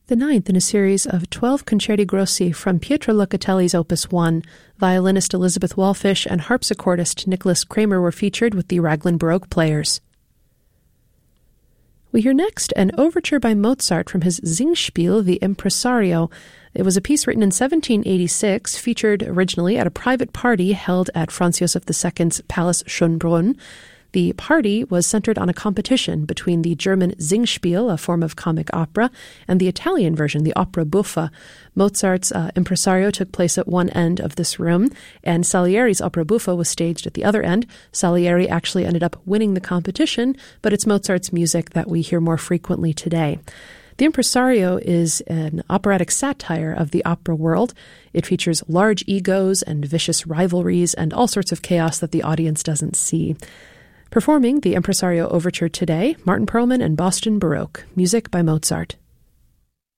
The ninth in a series of 12 concerti grossi from Pietro Locatelli's Opus 1. Violinist Elizabeth Wallfish and harpsichordist Nicholas Kramer were featured with the Raglan Baroque Players. We hear next an overture by Mozart from his Singspiel, the Impresario. It was a piece written in 1786, featured originally at a private party held at Franz Josef II's Palace Schönbrunn. The party was centered on a competition between the German Singspiel, a form of comic opera, and the Italian version, the opera buffa. Mozart's Impresario took place at one end of this room, and Salieri's opera buffa was staged at the other end. Salieri actually ended up winning the competition, but it's Mozart's music that we hear more frequently today. The Impresario is an operatic satire of the opera world. It features large egos and vicious rivalries and all sorts of chaos that the audience doesn't see. Performing the Impresario Overture today, Martin Perlman and Boston Baroque. Music by Mozart.